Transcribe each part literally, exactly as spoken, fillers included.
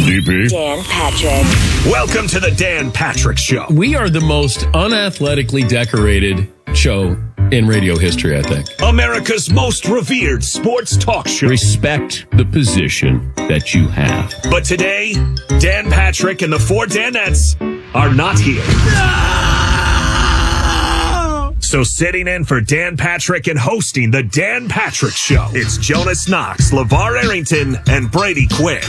D P. Dan Patrick. Welcome to the Dan Patrick Show. We are the most unathletically decorated show in radio history, I think. America's most revered sports talk show. Respect the position that you have. But today, Dan Patrick and the four Danettes are not here. No! So sitting in for Dan Patrick and hosting the Dan Patrick Show, it's Jonas Knox, LeVar Arrington, and Brady Quinn.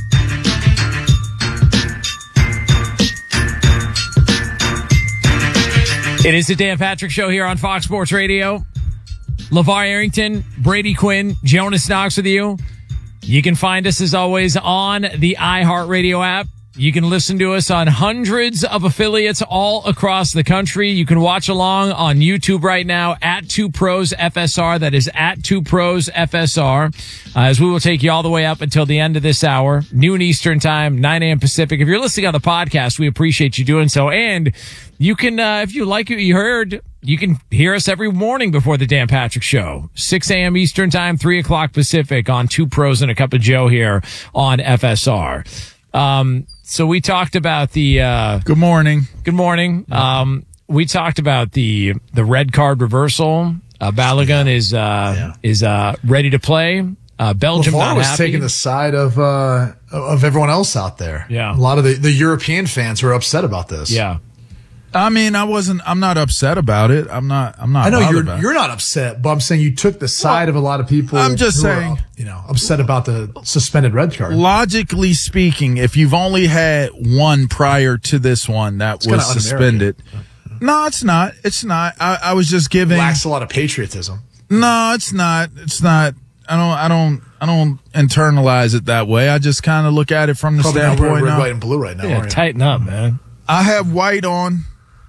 It is the Dan Patrick Show here on Fox Sports Radio. LeVar Arrington, Brady Quinn, Jonas Knox with you. You can find us, as always, on the iHeartRadio app. You can listen to us on hundreds of affiliates all across the country. You can watch along on YouTube right now at two pros F S R. That is at two pros F S R. Uh, as we will take you all the way up until the end of this hour, noon Eastern time, nine a.m. Pacific. If you're listening on the podcast, we appreciate you doing so. And you can, uh, if you like what you heard, you can hear us every morning before the Dan Patrick Show, six a.m. Eastern time, three o'clock Pacific on Two Pros and a Cup of Joe here on F S R. Um, so we talked about the, uh, good morning. Good morning. Um, we talked about the, the red card reversal. Uh, Balogun yeah. is, uh, yeah. is, uh, ready to play. Uh, Belgium LeVar not was happy. taking the side of, uh, of everyone else out there. Yeah. A lot of the, the European fans were upset about this. Yeah. I mean, I wasn't, I'm not upset about it. I'm not, I'm not. I know you're, about you're not upset, but I'm saying you took the side well, of a lot of people. I'm just saying, are, you know, upset about the suspended red card. Logically speaking, if you've only had one prior to this one that it's was suspended. No, it's not. It's not. I, I was just giving. Lacks a lot of patriotism. No, it's not. It's not. I don't, I don't, I don't internalize it that way. I just kind of look at it from the Probably standpoint. We're, we're now. white and blue right now. Yeah, tighten up, man. I have white on.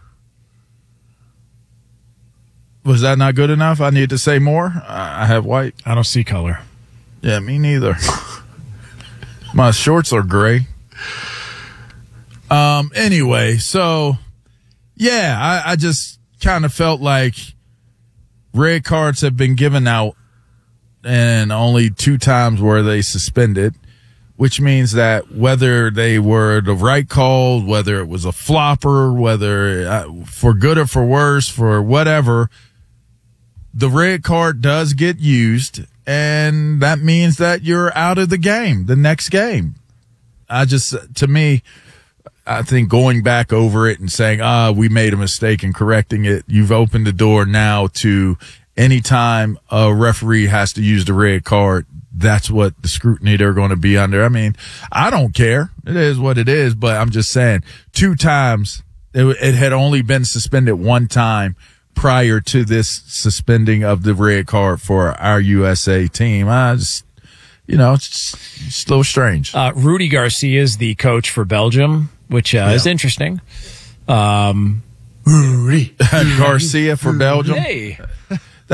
Was that not good enough? I need to say more. I have white. I don't see color. Yeah, me neither. My shorts are gray. Um. Anyway, so yeah, I, I just kind of felt like red cards have been given out, and only two times were they suspended, which means that whether they were the right call, whether it was a flopper, whether uh, for good or for worse, for whatever, the red card does get used, and that means that you're out of the game, the next game. I just, to me, I think going back over it and saying, ah, we made a mistake in correcting it, you've opened the door now to anytime a referee has to use the red card, that's what the scrutiny they're going to be under. I mean, I don't care. It is what it is, but I'm just saying two times, it, it had only been suspended one time prior to this suspending of the red card for our U S A team. I just, you know, it's, it's a little strange. Uh, Rudy Garcia is the coach for Belgium, which uh, yeah. is interesting. Um, Rudy Garcia for Belgium. Hey.